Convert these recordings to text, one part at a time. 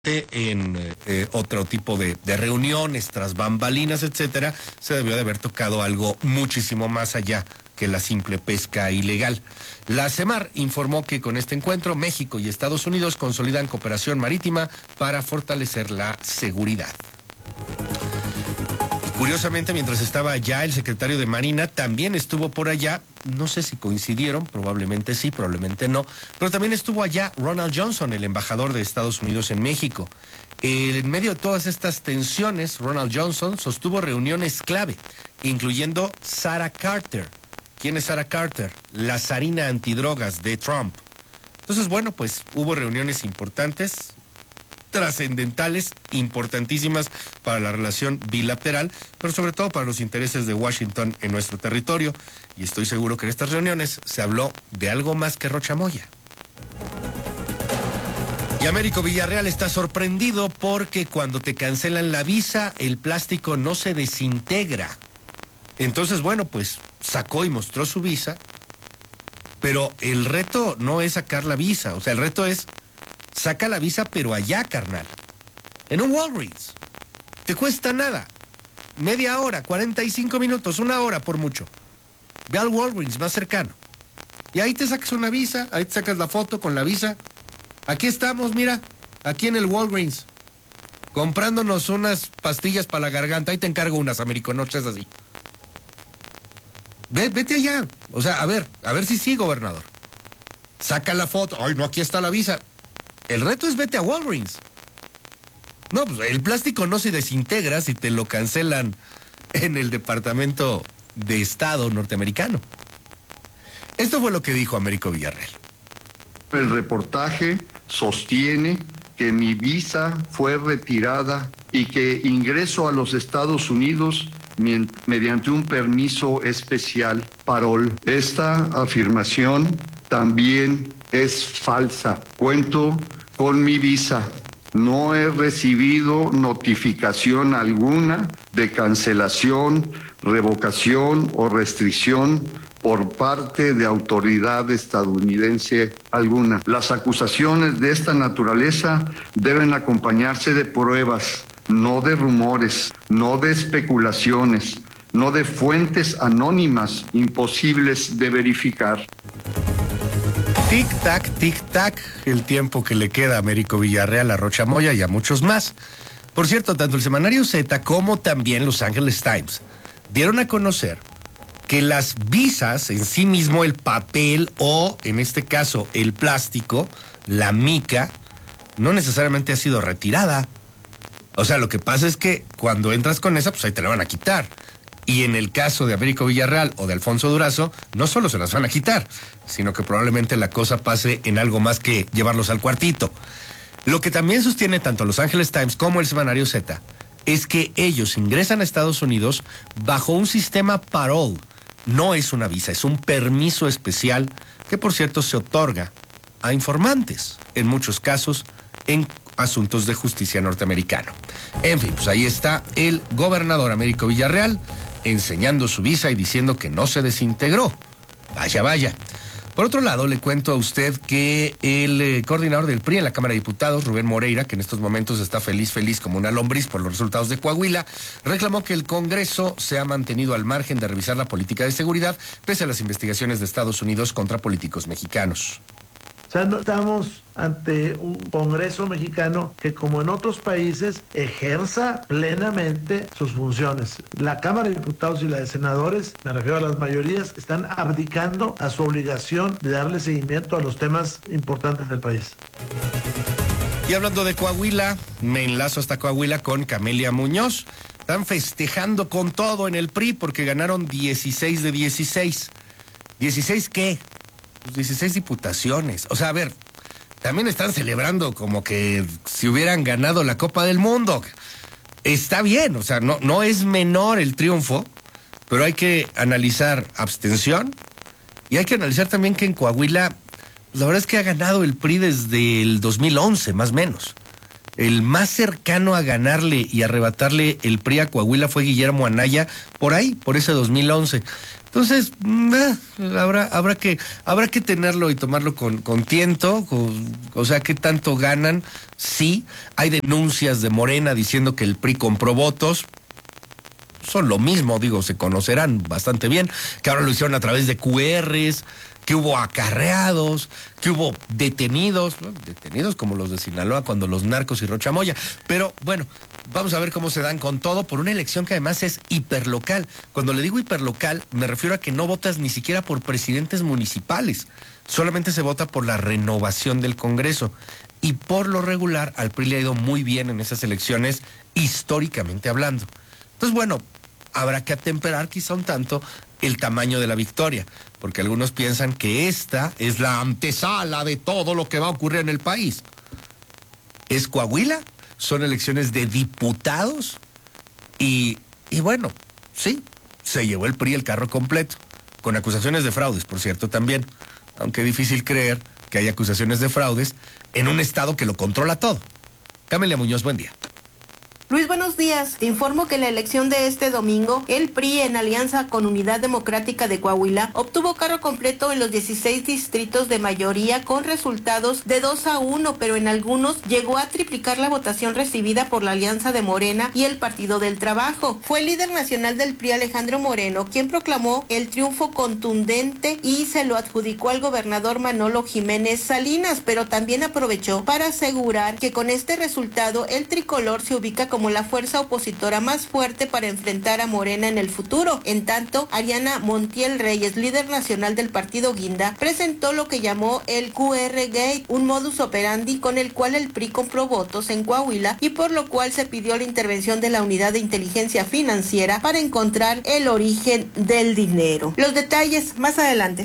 en otro tipo de reuniones tras bambalinas, etcétera, se debió de haber tocado algo muchísimo más allá que la simple pesca ilegal. La CEMAR informó que con este encuentro México y Estados Unidos consolidan cooperación marítima para fortalecer la seguridad. Curiosamente, mientras estaba allá, el secretario de Marina también estuvo por allá. No sé si coincidieron, probablemente sí, probablemente no. Pero también estuvo allá Ronald Johnson, el embajador de Estados Unidos en México. En medio de todas estas tensiones, Ronald Johnson sostuvo reuniones clave, incluyendo Sarah Carter. ¿Quién es Sarah Carter? La zarina antidrogas de Trump. Entonces, bueno, pues hubo reuniones importantes, trascendentales, importantísimas para la relación bilateral, pero sobre todo para los intereses de Washington en nuestro territorio. Y estoy seguro que en estas reuniones se habló de algo más que Rocha Moya. Y Américo Villarreal está sorprendido porque cuando te cancelan la visa, el plástico no se desintegra. Entonces, bueno, pues sacó y mostró su visa, pero el reto no es sacar la visa, o sea, el reto es saca la visa, pero allá, carnal. En un Walgreens. Te cuesta nada. Media hora, 45 minutos, una hora por mucho. Ve al Walgreens más cercano. Y ahí te sacas una visa, ahí te sacas la foto con la visa. Aquí estamos, mira, aquí en el Walgreens, comprándonos unas pastillas para la garganta. Ahí te encargo unas, Américo, no seas así. Vete allá. O sea, a ver si sí, gobernador. Saca la foto. Ay, no, aquí está la visa. El reto es vete a Walgreens. No, pues el plástico no se desintegra si te lo cancelan en el Departamento de Estado norteamericano. Esto fue lo que dijo Américo Villarreal. El reportaje sostiene que mi visa fue retirada y que ingreso a los Estados Unidos mediante un permiso especial, parol. Esta afirmación también es falsa. Cuento con mi visa. No he recibido notificación alguna de cancelación, revocación o restricción por parte de autoridad estadounidense alguna. Las acusaciones de esta naturaleza deben acompañarse de pruebas, no de rumores, no de especulaciones, no de fuentes anónimas imposibles de verificar. Tic-tac, el tiempo que le queda a Américo Villarreal, a Rocha Moya y a muchos más. Por cierto, tanto el Semanario Z como también Los Angeles Times dieron a conocer que las visas en sí mismo, el papel o, en este caso, el plástico, la mica, no necesariamente ha sido retirada. O sea, lo que pasa es que cuando entras con esa, pues ahí te la van a quitar. Y en el caso de Américo Villarreal o de Alfonso Durazo, no solo se las van a quitar, sino que probablemente la cosa pase en algo más que llevarlos al cuartito. Lo que también sostiene tanto Los Angeles Times como el Semanario Z es que ellos ingresan a Estados Unidos bajo un sistema parole. No es una visa, es un permiso especial que, por cierto, se otorga a informantes, en muchos casos, en asuntos de justicia norteamericano. En fin, pues ahí está el gobernador Américo Villarreal enseñando su visa y diciendo que no se desintegró. Vaya, vaya. Por otro lado, le cuento a usted que el coordinador del PRI en la Cámara de Diputados, Rubén Moreira, que en estos momentos está feliz como una lombriz por los resultados de Coahuila, reclamó que el Congreso se ha mantenido al margen de revisar la política de seguridad pese a las investigaciones de Estados Unidos contra políticos mexicanos. O sea, no estamos ante un Congreso mexicano que, como en otros países, ejerza plenamente sus funciones. La Cámara de Diputados y la de Senadores, me refiero a las mayorías, están abdicando a su obligación de darle seguimiento a los temas importantes del país. Y hablando de Coahuila, me enlazo hasta Coahuila con Camelia Muñoz. Están festejando con todo en el PRI porque ganaron 16 de 16. ¿16 qué? 16 diputaciones. O sea, a ver, también están celebrando como que si hubieran ganado la Copa del Mundo. Está bien, o sea, no es menor el triunfo, pero hay que analizar abstención y hay que analizar también que en Coahuila, la verdad es que ha ganado el PRI desde el 2011, más o menos. El más cercano a ganarle y arrebatarle el PRI a Coahuila fue Guillermo Anaya, por ahí, por ese 2011. Entonces, habrá que tenerlo y tomarlo con tiento, o sea, ¿qué tanto ganan? Sí, hay denuncias de Morena diciendo que el PRI compró votos. Son lo mismo, digo, se conocerán bastante bien, que ahora lo hicieron a través de QRs, que hubo acarreados, que hubo detenidos, ¿no? Detenidos como los de Sinaloa cuando los narcos y Rocha Moya. Pero bueno, vamos a ver cómo se dan con todo por una elección que además es hiperlocal. Cuando le digo hiperlocal, me refiero a que no votas ni siquiera por presidentes municipales, solamente se vota por la renovación del Congreso. Y por lo regular, al PRI le ha ido muy bien en esas elecciones, históricamente hablando. Entonces, bueno, habrá que atemperar quizá un tanto el tamaño de la victoria, porque algunos piensan que esta es la antesala de todo lo que va a ocurrir en el país. ¿Es Coahuila? Son elecciones de diputados y bueno, sí, se llevó el PRI el carro completo, con acusaciones de fraudes, por cierto, también, aunque difícil creer que haya acusaciones de fraudes en un estado que lo controla todo. Camelia Muñoz, buen día. Luis, buenos días. Te informo que en la elección de este domingo, el PRI, en alianza con Unidad Democrática de Coahuila, obtuvo carro completo en los 16 distritos de mayoría con resultados de 2-1, pero en algunos llegó a triplicar la votación recibida por la alianza de Morena y el Partido del Trabajo. Fue el líder nacional del PRI, Alejandro Moreno, quien proclamó el triunfo contundente y se lo adjudicó al gobernador Manolo Jiménez Salinas, pero también aprovechó para asegurar que con este resultado el tricolor se ubica como la fuerza opositora más fuerte para enfrentar a Morena en el futuro. En tanto, Ariana Montiel Reyes, líder nacional del partido Guinda, presentó lo que llamó el QR Gate, un modus operandi con el cual el PRI compró votos en Coahuila y por lo cual se pidió la intervención de la Unidad de Inteligencia Financiera para encontrar el origen del dinero. Los detalles más adelante.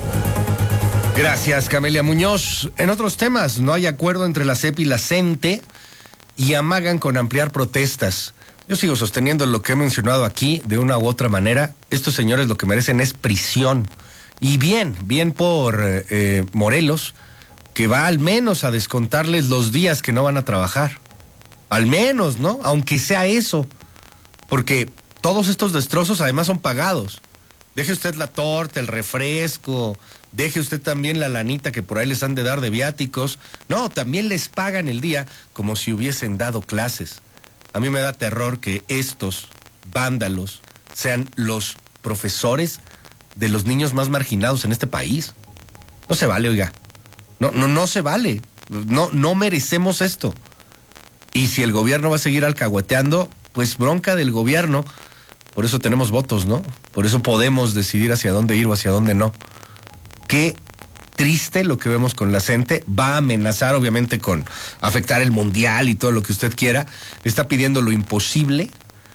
Gracias, Camelia Muñoz. En otros temas, no hay acuerdo entre la CEP y la CENTE y amagan con ampliar protestas. Yo sigo sosteniendo lo que he mencionado aquí, de una u otra manera. Estos señores lo que merecen es prisión. Y bien por Morelos, que va al menos a descontarles los días que no van a trabajar. Al menos, ¿no? Aunque sea eso. Porque todos estos destrozos además son pagados. Deje usted la torta, el refresco, deje usted también la lanita que por ahí les han de dar de viáticos. No, también les pagan el día como si hubiesen dado clases. A mí me da terror que estos vándalos sean los profesores de los niños más marginados en este país. No se vale, oiga. No se vale. No merecemos esto. Y si el gobierno va a seguir alcahueteando, pues bronca del gobierno. Por eso tenemos votos, ¿no? Por eso podemos decidir hacia dónde ir o hacia dónde no. Qué triste lo que vemos con la CENTE. Va a amenazar, obviamente, con afectar el mundial y todo lo que usted quiera. Está pidiendo lo imposible.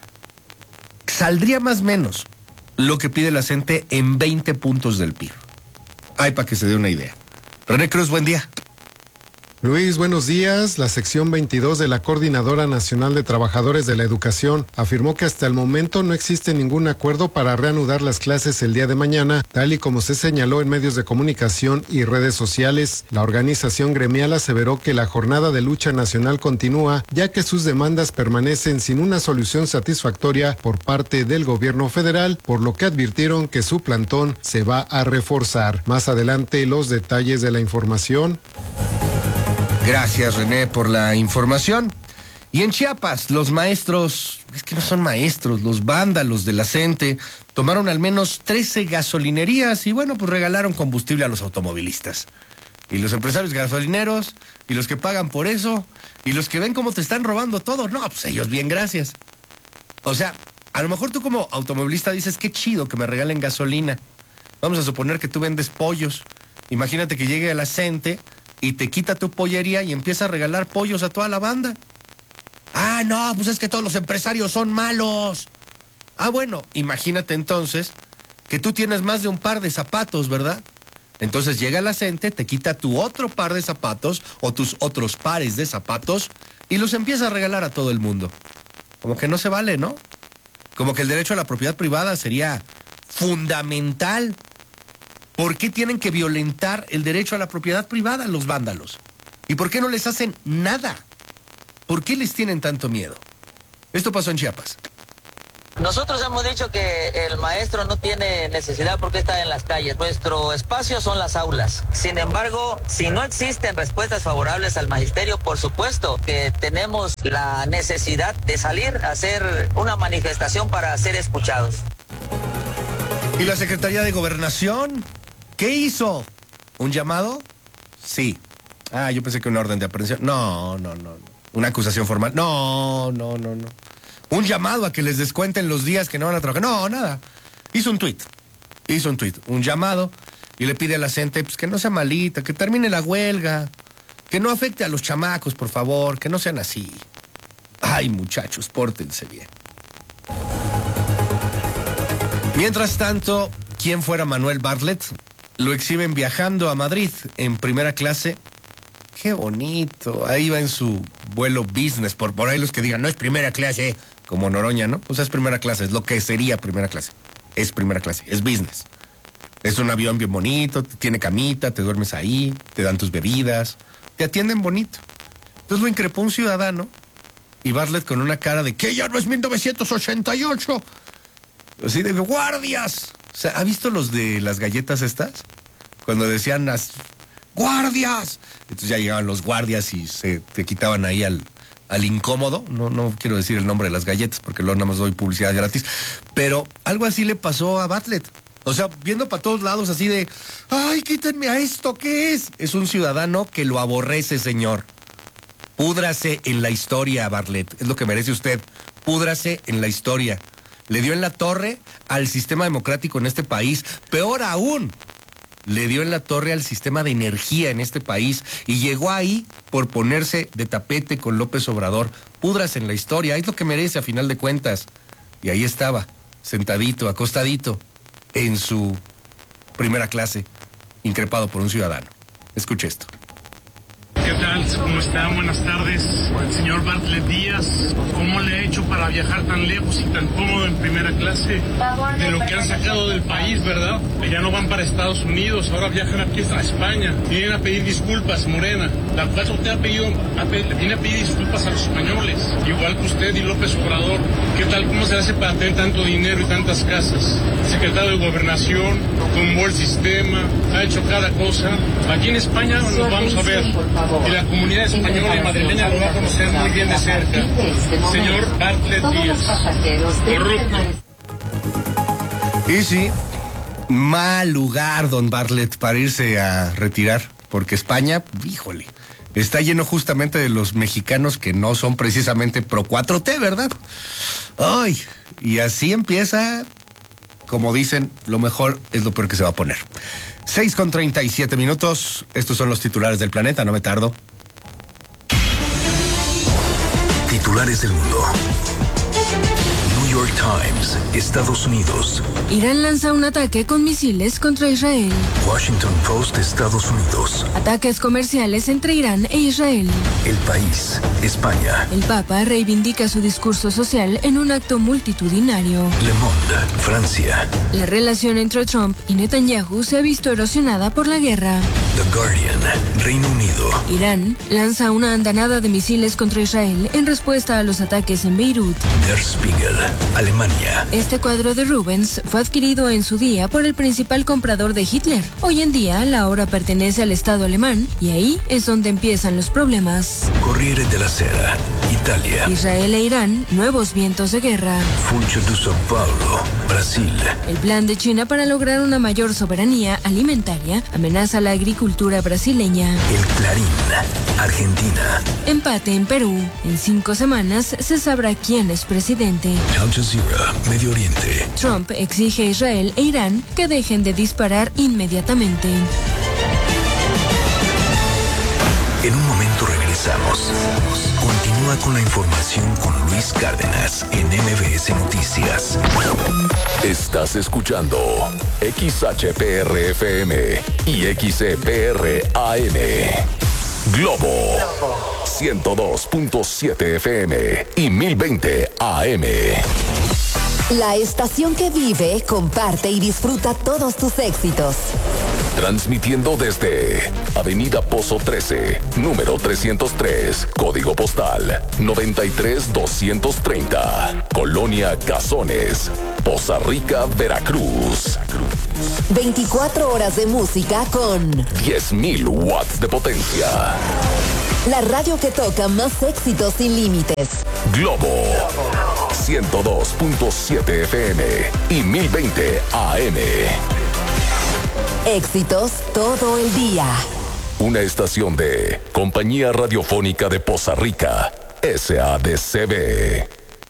Saldría más o menos lo que pide la CENTE en 20 puntos del PIB. Ay, para que se dé una idea. René Cruz, buen día. Luis, buenos días. La sección 22 de la Coordinadora Nacional de Trabajadores de la Educación afirmó que hasta el momento no existe ningún acuerdo para reanudar las clases el día de mañana, tal y como se señaló en medios de comunicación y redes sociales. La organización gremial aseveró que la jornada de lucha nacional continúa, ya que sus demandas permanecen sin una solución satisfactoria por parte del gobierno federal, por lo que advirtieron que su plantón se va a reforzar. Más adelante, los detalles de la información. Gracias, René, por la información. Y en Chiapas, los maestros, es que no son maestros, los vándalos de la CENTE tomaron al menos 13 gasolinerías y bueno, pues regalaron combustible a los automovilistas. Y los empresarios gasolineros, y los que pagan por eso, y los que ven cómo te están robando todo, no, pues ellos bien, gracias. O sea, a lo mejor tú como automovilista dices, qué chido que me regalen gasolina. Vamos a suponer que tú vendes pollos. Imagínate que llegue a la CENTE y te quita tu pollería y empieza a regalar pollos a toda la banda. Ah, no, pues es que todos los empresarios son malos. Ah, bueno, imagínate entonces que tú tienes más de un par de zapatos, ¿verdad? Entonces llega la CENTE, te quita tu otro par de zapatos o tus otros pares de zapatos y los empieza a regalar a todo el mundo. Como que no se vale, ¿no? Como que el derecho a la propiedad privada sería fundamental. ¿Por qué tienen que violentar el derecho a la propiedad privada los vándalos? ¿Y por qué no les hacen nada? ¿Por qué les tienen tanto miedo? Esto pasó en Chiapas. Nosotros hemos dicho que el maestro no tiene necesidad porque está en las calles. Nuestro espacio son las aulas. Sin embargo, si no existen respuestas favorables al magisterio, por supuesto que tenemos la necesidad de salir a hacer una manifestación para ser escuchados. ¿Y la Secretaría de Gobernación? ¿Qué hizo? ¿Un llamado? Sí. Yo pensé que una orden de aprehensión. No. ¿Una acusación formal? No. ¿Un llamado a que les descuenten los días que no van a trabajar? No, nada. Hizo un tuit, un llamado, y le pide a la gente pues, que no sea malita, que termine la huelga, que no afecte a los chamacos, por favor, que no sean así. Ay, muchachos, pórtense bien. Mientras tanto, ¿quién fuera Manuel Bartlett? Lo exhiben viajando a Madrid en primera clase. Qué bonito. Ahí va en su vuelo business. Por ahí los que digan, no es primera clase, como Noroña, ¿no? Pues es primera clase, es lo que sería primera clase. Es primera clase, es business. Es un avión bien bonito, tiene camita, te duermes ahí, te dan tus bebidas, te atienden bonito. Entonces lo increpó un ciudadano y Bartlett con una cara de que ya no es 1988. Así de guardias. O sea, ¿ha visto los de las galletas estas? Cuando decían las guardias. Entonces ya llegaban los guardias y se te quitaban ahí al incómodo. No quiero decir el nombre de las galletas porque luego nada más doy publicidad gratis. Pero algo así le pasó a Bartlett. O sea, viendo para todos lados así de, ay, quítenme a esto, ¿qué es? Es un ciudadano que lo aborrece, señor. Púdrase en la historia, Bartlett. Es lo que merece usted. Púdrase en la historia. Le dio en la torre al sistema democrático en este país. Peor aún, le dio en la torre al sistema de energía en este país y llegó ahí por ponerse de tapete con López Obrador. Púdrase en la historia, es lo que merece a final de cuentas. Y ahí estaba, sentadito, acostadito, en su primera clase, increpado por un ciudadano. Escuche esto. ¿Qué tal? ¿Cómo está? Buenas tardes. Señor Bartlett Díaz, ¿cómo le ha hecho para viajar tan lejos y tan cómodo en primera clase? De lo que han sacado del país, ¿verdad? Que ya no van para Estados Unidos, ahora viajan aquí a España. Vienen a pedir disculpas, Morena. La cual usted viene a pedir disculpas a los españoles. Igual que usted y López Obrador. ¿Qué tal? ¿Cómo se hace para tener tanto dinero y tantas casas? Secretario de Gobernación, tumbó el sistema, ha hecho cada cosa. Aquí en España nos vamos a ver. Y la comunidad española y madrileña lo va a conocer muy bien de cerca. Señor Bartlett Díaz, corrupto. Y sí, mal lugar, don Bartlett, para irse a retirar, porque España, híjole, está lleno justamente de los mexicanos que no son precisamente pro 4T, ¿verdad? Ay, y así empieza, como dicen, lo mejor es lo peor que se va a poner. 6:37. Estos son los titulares del planeta, no me tardo. Titulares del mundo. New York Times, Estados Unidos. Irán lanza un ataque con misiles contra Israel. Washington Post, Estados Unidos. Ataques comerciales entre Irán e Israel. El País, España. El Papa reivindica su discurso social en un acto multitudinario. Le Monde, Francia. La relación entre Trump y Netanyahu se ha visto erosionada por la guerra. The Guardian, Reino Unido. Irán lanza una andanada de misiles contra Israel en respuesta a los ataques en Beirut. Der Spiegel, Alemania. Este cuadro de Rubens fue adquirido en su día por el principal comprador de Hitler. Hoy en día la obra pertenece al Estado alemán y ahí es donde empiezan los problemas. Corriere della Sera, Italia. Israel e Irán, nuevos vientos de guerra. Funcho de São Paulo, Brasil. El plan de China para lograr una mayor soberanía alimentaria amenaza la agricultura brasileña. El Clarín, Argentina. Empate en Perú. En 5 semanas se sabrá quién es presidente. Al Jazeera, Medio Oriente. Trump exige a Israel e Irán que dejen de disparar inmediatamente. En un momento regresamos. Continúa con la información con Luis Cárdenas en MBS Noticias. Estás escuchando XHPR-FM y XCPR-AM. Globo 102.7 FM y 1020 AM. La estación que vive, comparte y disfruta todos tus éxitos. Transmitiendo desde Avenida Pozo 13, número 303, código postal 93230, Colonia Cazones, Poza Rica, Veracruz. 24 horas de música con 10,000 watts de potencia. La radio que toca más éxitos sin límites. Globo 102.7 FM y 1020 AM. Éxitos todo el día. Una estación de Compañía Radiofónica de Poza Rica, SADCB.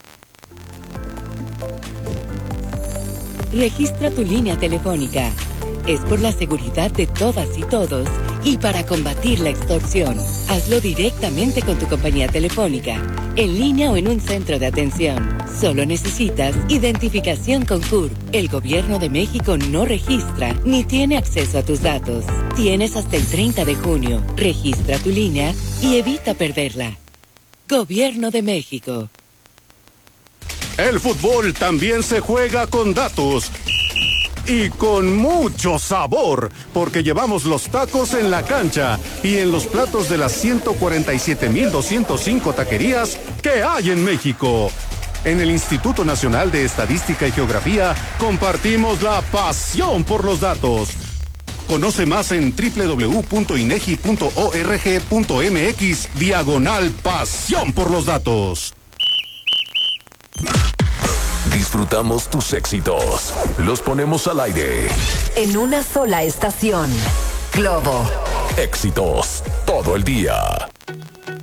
Registra tu línea telefónica. Es por la seguridad de todas y todos y para combatir la extorsión. Hazlo directamente con tu compañía telefónica, en línea o en un centro de atención. Solo necesitas identificación con CURP. El Gobierno de México no registra ni tiene acceso a tus datos. Tienes hasta el 30 de junio. Registra tu línea y evita perderla. Gobierno de México. El fútbol también se juega con datos. Y con mucho sabor, porque llevamos los tacos en la cancha y en los platos de las 147,205 taquerías que hay en México. En el Instituto Nacional de Estadística y Geografía compartimos la pasión por los datos. Conoce más en www.inegi.org.mx/pasión por los datos. Disfrutamos tus éxitos. Los ponemos al aire. En una sola estación. Globo. Éxitos todo el día.